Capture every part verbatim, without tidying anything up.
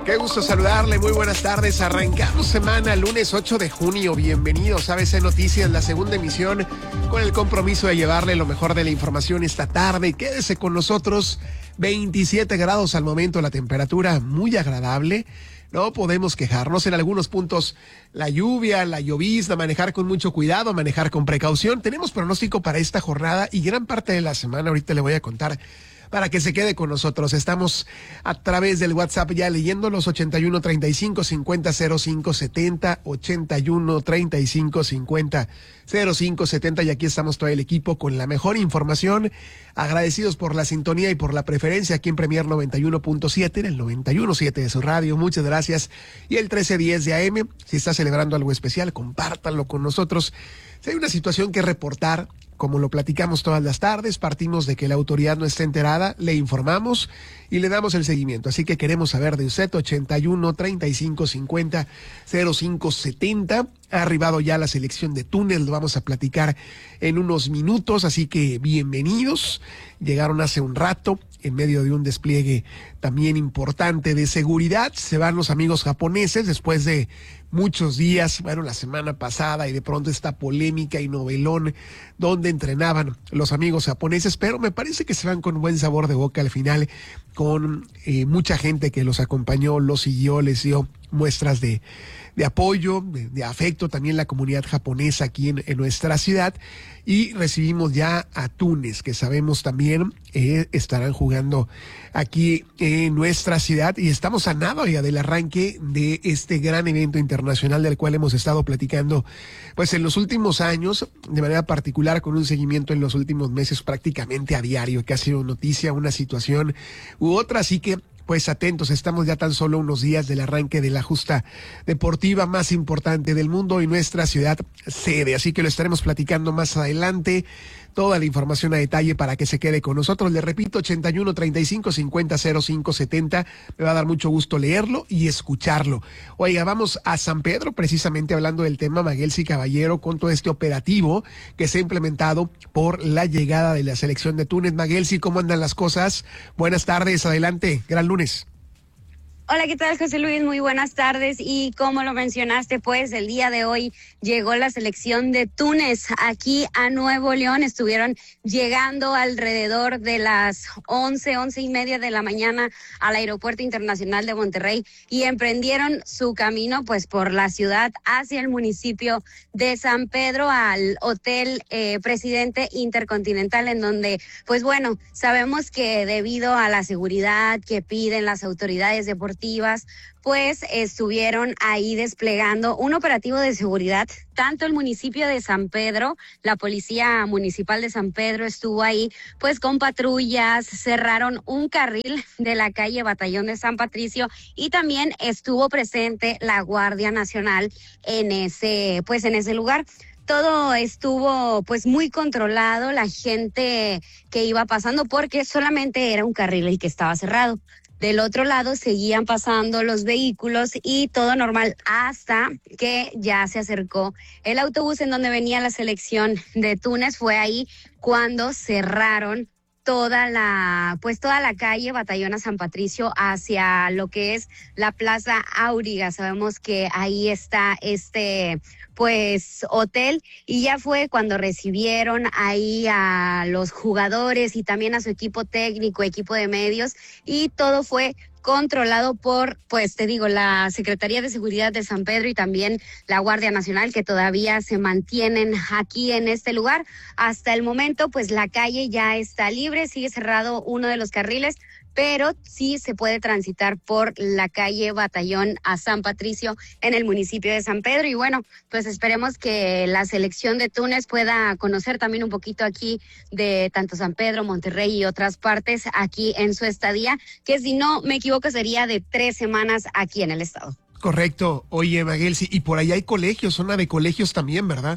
Qué gusto saludarle, muy buenas tardes. Arrancamos semana, lunes ocho de junio. Bienvenidos a A B C Noticias, la segunda emisión, con el compromiso de llevarle lo mejor de la información esta tarde. Quédese con nosotros. veintisiete grados al momento, la temperatura muy agradable. No podemos quejarnos. En algunos puntos la lluvia, la llovizna, manejar con mucho cuidado, manejar con precaución. Tenemos pronóstico para esta jornada y gran parte de la semana. Ahorita le voy a contar para que se quede con nosotros. Estamos a través del WhatsApp ya leyendo los ochenta y uno, treinta y cinco, cincuenta, cero cinco, setenta, ochenta y uno, treinta y cinco, cincuenta, cero cinco, setenta, y aquí estamos todo el equipo con la mejor información. Agradecidos por la sintonía y por la preferencia aquí en Premier noventa y uno punto siete, en el noventa y uno punto siete de su radio. Muchas gracias. Y el trece diez de A M, si está celebrando algo especial, compártanlo con nosotros. Si hay una situación que reportar, como lo platicamos todas las tardes, partimos de que la autoridad no está enterada, le informamos y le damos el seguimiento. Así que queremos saber de usted, ochenta y uno, treinta y cinco, cincuenta, cero cinco, setenta. Ha arribado ya la selección de Túnez, lo vamos a platicar en unos minutos, así que bienvenidos. Llegaron hace un rato en medio de un despliegue también importante de seguridad. Se van los amigos japoneses después de muchos días, bueno, la semana pasada, y de pronto esta polémica y novelón donde entrenaban los amigos japoneses, pero me parece que se van con buen sabor de boca al final, con eh, mucha gente que los acompañó, los siguió, les dio muestras de, de apoyo, de, de afecto, también la comunidad japonesa aquí en, en nuestra ciudad. Y recibimos ya a Túnez, que sabemos también eh, estarán jugando aquí en nuestra ciudad, y estamos a nada ya del arranque de este gran evento internacional del cual hemos estado platicando pues en los últimos años, de manera particular con un seguimiento en los últimos meses prácticamente a diario, que ha sido noticia, una situación u otra. Así que pues atentos, estamos ya tan solo unos días del arranque de la justa deportiva más importante del mundo y nuestra ciudad sede, así que lo estaremos platicando más adelante, toda la información a detalle para que se quede con nosotros. Le repito, ochenta y uno, treinta y cinco, cincuenta, cero cinco, setenta, me va a dar mucho gusto leerlo y escucharlo. Oiga, vamos a San Pedro, precisamente hablando del tema Maguelsi Caballero, con todo este operativo que se ha implementado por la llegada de la selección de Túnez. Maguelsi, ¿cómo andan las cosas? Buenas tardes, adelante, gran lunes. Hola, ¿qué tal, José Luis? Muy buenas tardes. Y como lo mencionaste, pues el día de hoy llegó la selección de Túnez aquí a Nuevo León. Estuvieron llegando alrededor de las once, once y media de la mañana al Aeropuerto Internacional de Monterrey y emprendieron su camino pues por la ciudad hacia el municipio de San Pedro, al Hotel eh, Presidente Intercontinental, en donde pues bueno, sabemos que debido a la seguridad que piden las autoridades deportivas, pues estuvieron ahí desplegando un operativo de seguridad. Tanto el municipio de San Pedro, la Policía Municipal de San Pedro estuvo ahí, pues con patrullas, cerraron un carril de la calle Batallón de San Patricio y también estuvo presente la Guardia Nacional en ese, pues en ese lugar. Todo estuvo pues muy controlado, la gente que iba pasando, porque solamente era un carril el que estaba cerrado. Del otro lado seguían pasando los vehículos y todo normal hasta que ya se acercó el autobús en donde venía la selección de Túnez. Fue ahí cuando cerraron toda la, pues toda la calle Batallón a San Patricio hacia lo que es la Plaza Auriga. Sabemos que ahí está este pues hotel, y ya fue cuando recibieron ahí a los jugadores y también a su equipo técnico, equipo de medios, y todo fue controlado por, pues te digo, la Secretaría de Seguridad de San Pedro y también la Guardia Nacional, que todavía se mantienen aquí en este lugar. Hasta el momento, pues la calle ya está libre, sigue cerrado uno de los carriles, pero sí se puede transitar por la calle Batallón a San Patricio en el municipio de San Pedro. Y bueno, pues esperemos que la selección de Túnez pueda conocer también un poquito aquí de tanto San Pedro, Monterrey y otras partes aquí en su estadía, que si no me equivoco sería de tres semanas aquí en el estado. Correcto. Oye, Maguelsi, y por ahí hay colegios, zona de colegios también, ¿verdad?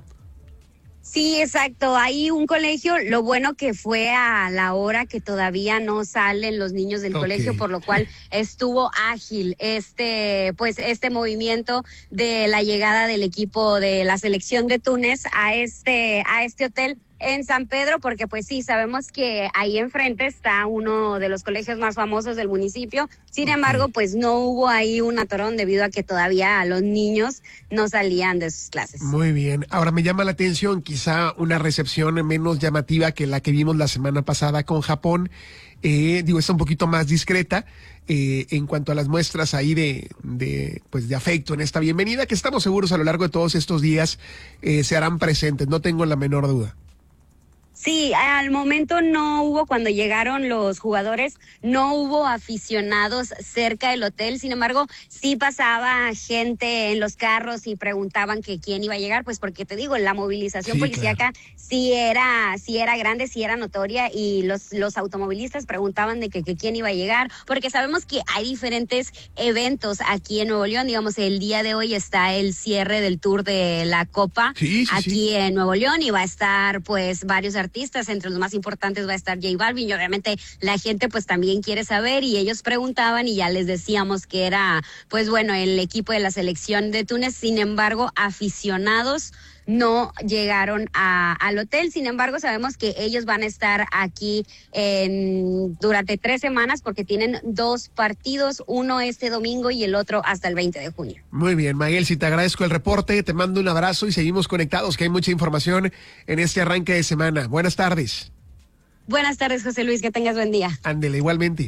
Sí, exacto. Hay un colegio, lo bueno que fue a la hora que todavía no salen los niños del okay. colegio, por lo cual estuvo ágil este, pues este movimiento de la llegada del equipo de la selección de Túnez a este, a este hotel, en San Pedro, porque pues sí, sabemos que ahí enfrente está uno de los colegios más famosos del municipio. Sin embargo, pues no hubo ahí un atorón debido a que todavía los niños no salían de sus clases. Muy bien. Ahora me llama la atención quizá una recepción menos llamativa que la que vimos la semana pasada con Japón. Eh, digo, está un poquito más discreta eh, en cuanto a las muestras ahí de, de, pues de afecto en esta bienvenida, que estamos seguros a lo largo de todos estos días eh, se harán presentes, no tengo la menor duda. Sí, al momento no hubo, cuando llegaron los jugadores, no hubo aficionados cerca del hotel. Sin embargo, sí pasaba gente en los carros y preguntaban que quién iba a llegar, pues porque te digo, la movilización sí, policíaca claro. sí era, sí era grande, sí era notoria, y los, los automovilistas preguntaban de que, que quién iba a llegar, porque sabemos que hay diferentes eventos aquí en Nuevo León. Digamos, el día de hoy está el cierre del Tour de la Copa sí, sí, aquí sí. en Nuevo León, y va a estar pues varios artistas. Entre los más importantes va a estar J Balvin, y obviamente la gente pues también quiere saber, y ellos preguntaban y ya les decíamos que era pues bueno el equipo de la selección de Túnez. Sin embargo, aficionados no llegaron a, al hotel. Sin embargo, sabemos que ellos van a estar aquí en, durante tres semanas, porque tienen dos partidos, uno este domingo y el otro hasta el veinte de junio. Muy bien, Maguel, si te agradezco el reporte, te mando un abrazo y seguimos conectados, que hay mucha información en este arranque de semana. Buenas tardes. Buenas tardes, José Luis, que tengas buen día. Ándele, igualmente.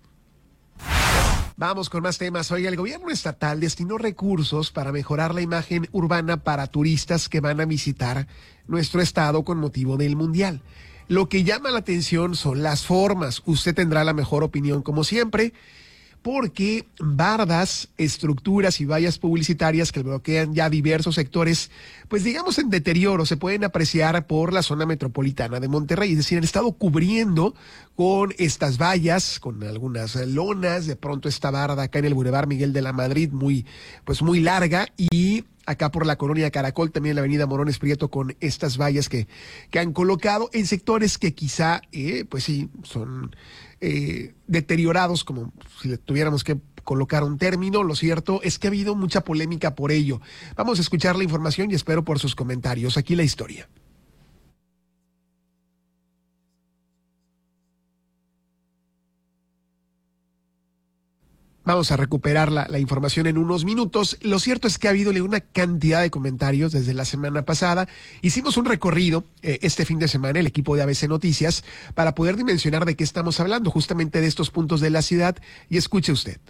Vamos con más temas. Oiga, el gobierno estatal destinó recursos para mejorar la imagen urbana para turistas que van a visitar nuestro estado con motivo del Mundial. Lo que llama la atención son las formas. Usted tendrá la mejor opinión como siempre, porque bardas, estructuras y vallas publicitarias que bloquean ya diversos sectores, pues digamos en deterioro, se pueden apreciar por la zona metropolitana de Monterrey. Es decir, han estado cubriendo con estas vallas, con algunas lonas, de pronto esta barda acá en el Boulevard Miguel de la Madrid, muy, pues muy larga, y acá por la colonia Caracol, también en la avenida Morones Prieto, con estas vallas que, que han colocado en sectores que quizá, eh, pues sí, son eh, deteriorados, como si le tuviéramos que colocar un término. Lo cierto es que ha habido mucha polémica por ello. Vamos a escuchar la información y espero por sus comentarios. Aquí la historia. Vamos a recuperar la, la información en unos minutos. Lo cierto es que ha habido una cantidad de comentarios desde la semana pasada. Hicimos un recorrido eh, este fin de semana, el equipo de A B C Noticias, para poder dimensionar de qué estamos hablando, justamente de estos puntos de la ciudad. Y escuche usted.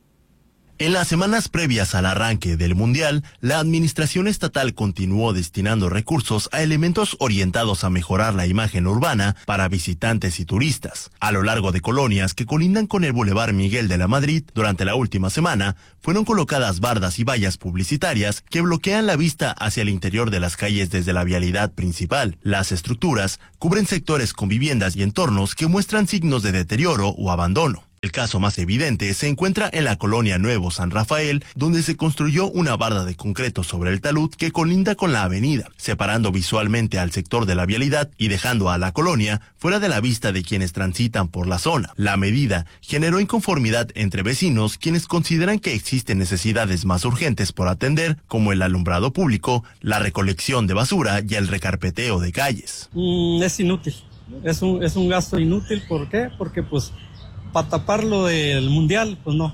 En las semanas previas al arranque del Mundial, la administración estatal continuó destinando recursos a elementos orientados a mejorar la imagen urbana para visitantes y turistas. A lo largo de colonias que colindan con el Boulevard Miguel de la Madrid, durante la última semana, fueron colocadas bardas y vallas publicitarias que bloquean la vista hacia el interior de las calles desde la vialidad principal. Las estructuras cubren sectores con viviendas y entornos que muestran signos de deterioro o abandono. El caso más evidente se encuentra en la colonia Nuevo San Rafael, donde se construyó una barda de concreto sobre el talud que colinda con la avenida, separando visualmente al sector de la vialidad y dejando a la colonia fuera de la vista de quienes transitan por la zona. La medida generó inconformidad entre vecinos, quienes consideran que existen necesidades más urgentes por atender, como el alumbrado público, la recolección de basura y el recarpeteo de calles. Mm, es inútil, es un, es un gasto inútil. ¿Por qué? Porque pues para tapar lo del mundial, pues no.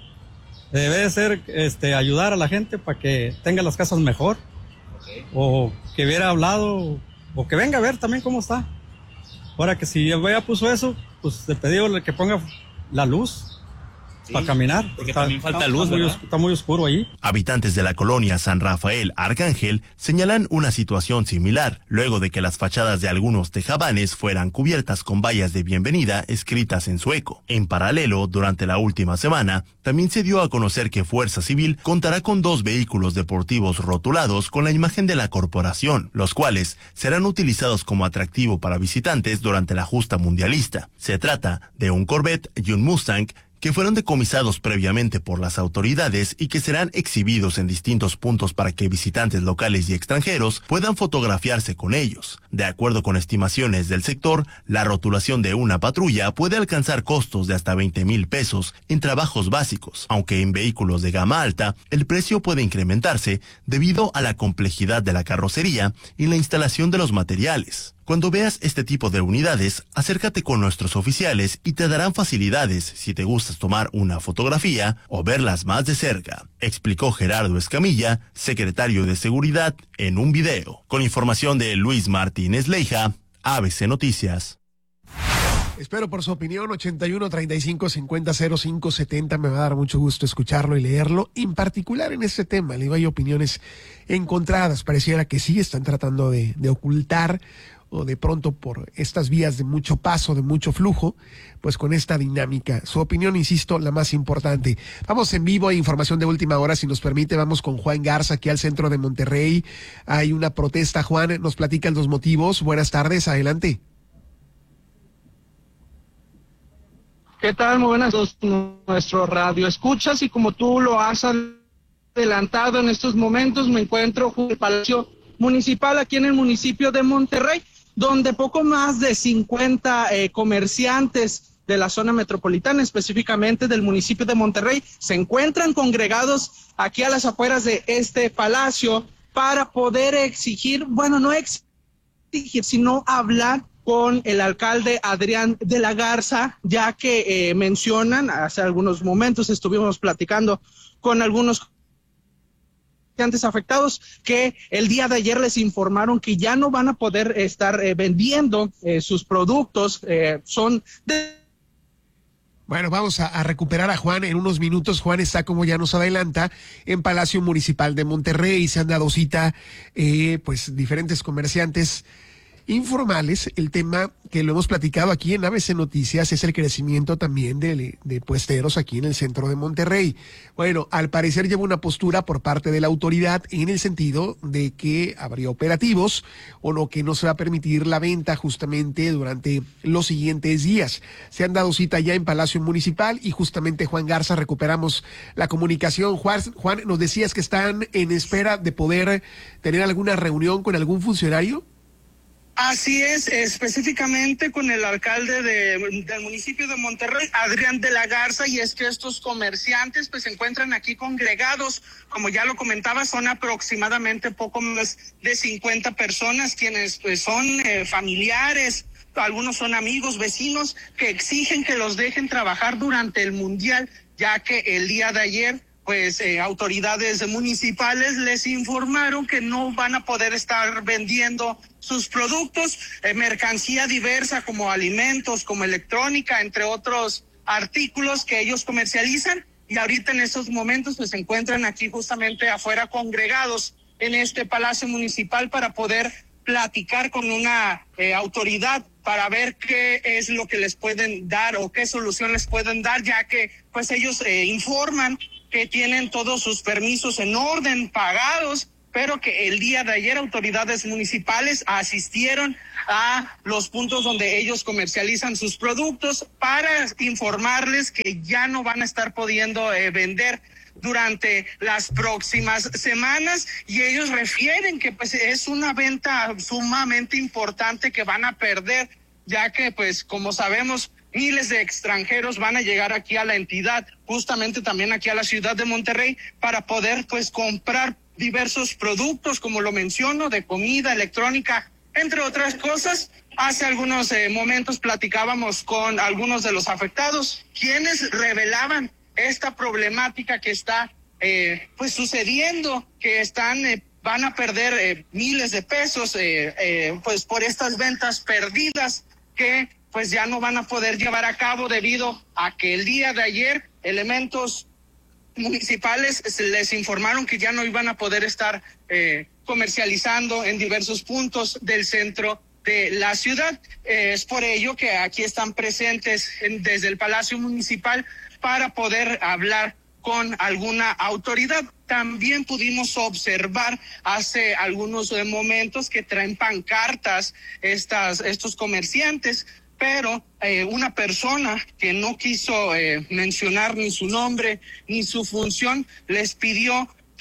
Debe de ser este, ayudar a la gente para que tenga las casas mejor. Okay. O que hubiera hablado, o que venga a ver también cómo está. Ahora que si ya puso eso, pues le pedí que ponga la luz. Sí, para caminar. Porque está, también falta está, luz, está muy, está muy oscuro ahí. Habitantes de la colonia San Rafael Arcángel señalan una situación similar, luego de que las fachadas de algunos tejabanes fueran cubiertas con vallas de bienvenida escritas en sueco. En paralelo, durante la última semana, también se dio a conocer que Fuerza Civil contará con dos vehículos deportivos rotulados con la imagen de la corporación, los cuales serán utilizados como atractivo para visitantes durante la justa mundialista. Se trata de un Corvette y un Mustang, que fueron decomisados previamente por las autoridades y que serán exhibidos en distintos puntos para que visitantes locales y extranjeros puedan fotografiarse con ellos. De acuerdo con estimaciones del sector, la rotulación de una patrulla puede alcanzar costos de hasta veinte mil pesos en trabajos básicos, aunque en vehículos de gama alta el precio puede incrementarse debido a la complejidad de la carrocería y la instalación de los materiales. Cuando veas este tipo de unidades, acércate con nuestros oficiales y te darán facilidades si te gusta tomar una fotografía o verlas más de cerca, explicó Gerardo Escamilla, secretario de Seguridad, en un video. Con información de Luis Martínez Leija, A B C Noticias. Espero por su opinión, ochenta y uno, treinta y cinco, cincuenta, cero cinco, setenta. Me va a dar mucho gusto escucharlo y leerlo. En particular en este tema, le digo, hay opiniones encontradas. Pareciera que sí están tratando de, de ocultar, o de pronto por estas vías de mucho paso, de mucho flujo, pues con esta dinámica. Su opinión, insisto, la más importante. Vamos en vivo, hay información de última hora, si nos permite, vamos con Juan Garza, aquí al centro de Monterrey. Hay una protesta, Juan, nos platican los motivos. Buenas tardes, adelante. ¿Qué tal? Muy buenas tardes, nuestro radio escuchas, y como tú lo has adelantado, en estos momentos me encuentro junto al Palacio Municipal aquí en el municipio de Monterrey, donde poco más de cincuenta eh, comerciantes de la zona metropolitana, específicamente del municipio de Monterrey, se encuentran congregados aquí a las afueras de este palacio para poder exigir, bueno, no exigir, sino hablar con el alcalde Adrián de la Garza, ya que eh, mencionan, hace algunos momentos estuvimos platicando con algunos antes afectados, que el día de ayer les informaron que ya no van a poder estar eh, vendiendo eh, sus productos, eh, son de... Bueno, vamos a, a recuperar a Juan en unos minutos. Juan está, como ya nos adelanta, en Palacio Municipal de Monterrey. Se han dado cita, eh, pues, diferentes comerciantes informales. El tema que lo hemos platicado aquí en A B C Noticias es el crecimiento también de, de puesteros aquí en el centro de Monterrey. Bueno, al parecer lleva una postura por parte de la autoridad en el sentido de que habría operativos o no, que no se va a permitir la venta justamente durante los siguientes días. Se han dado cita ya en Palacio Municipal y justamente Juan Garza, recuperamos la comunicación. Juan, Juan, nos decías que están en espera de poder tener alguna reunión con algún funcionario. Así es, específicamente con el alcalde de, del municipio de Monterrey, Adrián de la Garza, y es que estos comerciantes pues se encuentran aquí congregados, como ya lo comentaba, son aproximadamente poco más de cincuenta personas quienes pues son eh, familiares, algunos son amigos, vecinos, que exigen que los dejen trabajar durante el Mundial, ya que el día de ayer pues eh, autoridades municipales les informaron que no van a poder estar vendiendo sus productos, eh, mercancía diversa como alimentos, como electrónica, entre otros artículos que ellos comercializan, y ahorita en estos momentos pues se encuentran aquí justamente afuera congregados en este Palacio Municipal para poder platicar con una eh, autoridad para ver qué es lo que les pueden dar o qué solución les pueden dar, ya que pues ellos eh, informan que tienen todos sus permisos en orden, pagados, pero que el día de ayer autoridades municipales asistieron a los puntos donde ellos comercializan sus productos para informarles que ya no van a estar pudiendo eh, vender durante las próximas semanas, y ellos refieren que pues es una venta sumamente importante que van a perder, ya que pues como sabemos miles de extranjeros van a llegar aquí a la entidad, justamente también aquí a la ciudad de Monterrey, para poder pues comprar diversos productos, como lo menciono, de comida, electrónica, entre otras cosas. Hace algunos eh, momentos platicábamos con algunos de los afectados, quienes revelaban esta problemática que está eh, pues sucediendo, que están eh, van a perder eh, miles de pesos eh, eh, pues por estas ventas perdidas que pues ya no van a poder llevar a cabo debido a que el día de ayer elementos municipales les informaron que ya no iban a poder estar eh, comercializando en diversos puntos del centro de la ciudad. Eh, es por ello que aquí están presentes en, desde el Palacio Municipal para poder hablar con alguna autoridad. También pudimos observar hace algunos eh, momentos que traen pancartas estas, estos comerciantes, pero eh, una persona que no quiso eh, mencionar ni su nombre ni su función les pidió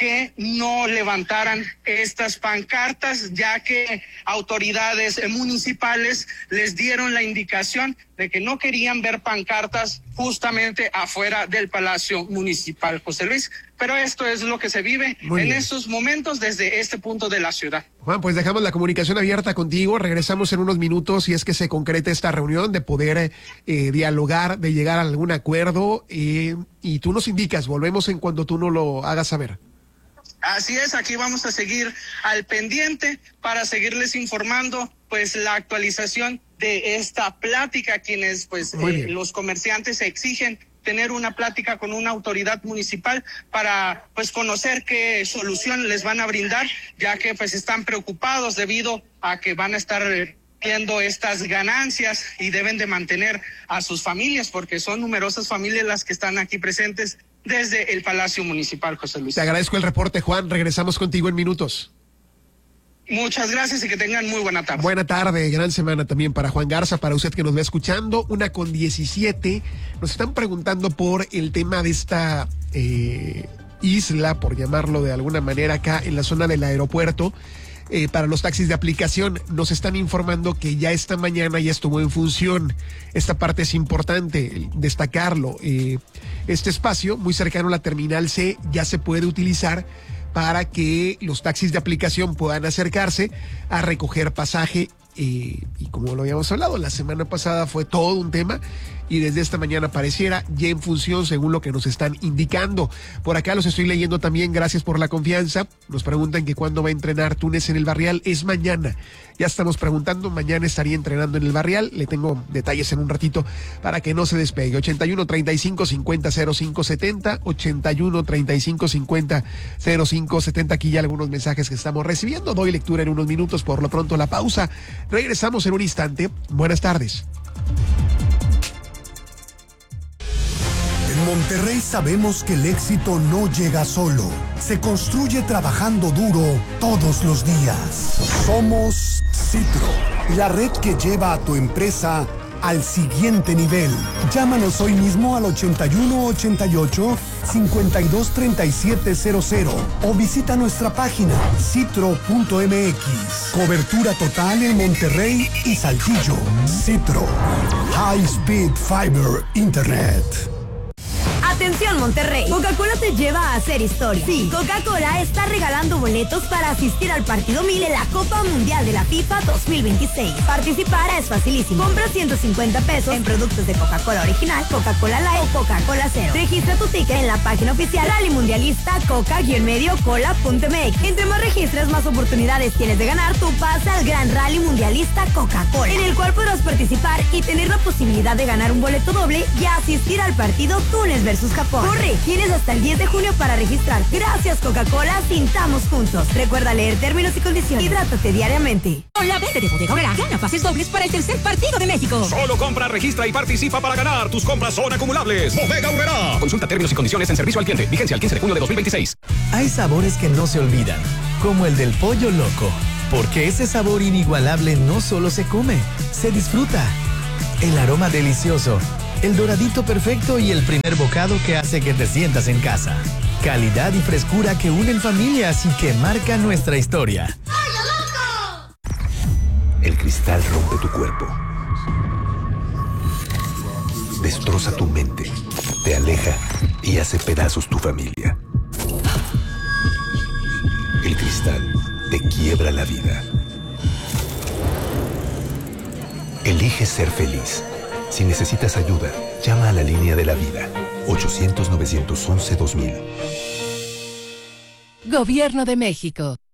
que no levantaran estas pancartas, ya que autoridades municipales les dieron la indicación de que no querían ver pancartas justamente afuera del Palacio Municipal, José Luis. Pero esto es lo que se vive Muy en bien. estos momentos desde este punto de la ciudad. Juan, pues dejamos la comunicación abierta contigo. Regresamos en unos minutos si es que se concreta esta reunión, de poder eh, dialogar, de llegar a algún acuerdo. Eh, y tú nos indicas, volvemos en cuanto tú nos lo hagas saber. Así es, aquí vamos a seguir al pendiente para seguirles informando pues la actualización de esta plática, quienes pues eh, los comerciantes exigen tener una plática con una autoridad municipal para pues conocer qué solución les van a brindar, ya que pues están preocupados debido a que van a estar viendo estas ganancias y deben de mantener a sus familias, porque son numerosas familias las que están aquí presentes desde el Palacio Municipal, José Luis. Te agradezco el reporte, Juan. Regresamos contigo en minutos. Muchas gracias y que tengan muy buena tarde. Buena tarde, gran semana también para Juan Garza, para usted que nos va escuchando. Una con diecisiete. Nos están preguntando por el tema de esta eh, isla, por llamarlo de alguna manera, acá en la zona del aeropuerto. Eh, para los taxis de aplicación, nos están informando que ya esta mañana ya estuvo en función. Esta parte es importante destacarlo. Eh, este espacio, muy cercano a la Terminal C, ya se puede utilizar para que los taxis de aplicación puedan acercarse a recoger pasaje. Eh, y como lo habíamos hablado, la semana pasada fue todo un tema y desde esta mañana pareciera ya en función según lo que nos están indicando. Por acá los estoy leyendo también, gracias por la confianza. Nos preguntan que cuándo va a entrenar Túnez en el Barrial. Es mañana, ya estamos preguntando, mañana estaría entrenando en el Barrial. Le tengo detalles en un ratito para que no se despegue. ochenta y uno, treinta y cinco, cincuenta, cero cinco setenta, ochenta y uno, treinta y cinco, cincuenta, cero cinco setenta. Aquí ya algunos mensajes que estamos recibiendo. Doy lectura en unos minutos, por lo pronto la pausa. Regresamos en un instante. Buenas tardes. En Monterrey sabemos que el éxito no llega solo, se construye trabajando duro todos los días. Somos Citro, la red que lleva a tu empresa al siguiente nivel. Llámanos hoy mismo al ochenta y uno, ochenta y ocho, cincuenta y dos, treinta y siete cero cero o visita nuestra página citro punto m x. Cobertura total en Monterrey y Saltillo. Citro, High Speed Fiber Internet. Atención Monterrey, Coca-Cola te lleva a hacer historia. Sí, Coca-Cola está regalando boletos para asistir al partido mil en la Copa Mundial de la FIFA dos mil veintiséis. Participar es facilísimo. Compra ciento cincuenta pesos en productos de Coca-Cola original, Coca-Cola Light o Coca-Cola Cero. Registra tu ticket en la página oficial Rally Mundialista Coca-Medio Cola punto m x. Entre más registres, más oportunidades tienes de ganar tu pase al Gran Rally Mundialista Coca-Cola, en el cual podrás participar y tener la posibilidad de ganar un boleto doble y asistir al partido Túnez versus Japón. Corre, tienes hasta el diez de junio para registrar. Gracias Coca-Cola, sintamos juntos. Recuerda leer términos y condiciones. Hidrátate diariamente. Con la venta de Bodega Aurrera, gana pases dobles para el tercer partido de México. Solo compra, registra y participa para ganar. Tus compras son acumulables. Bodega Aurrera. Consulta términos y condiciones en servicio al cliente. Vigencia el quince de junio de dos mil veintiséis. Hay sabores que no se olvidan, como el del pollo loco. Porque ese sabor inigualable no solo se come, se disfruta. El aroma delicioso, el doradito perfecto y el primer bocado que hace que te sientas en casa. Calidad y frescura que unen familias y que marcan nuestra historia. El cristal rompe tu cuerpo, destroza tu mente, te aleja y hace pedazos tu familia. El cristal te quiebra la vida. Elige ser feliz. Si necesitas ayuda, llama a la línea de la vida. ochocientos, novecientos once, dos mil. Gobierno de México.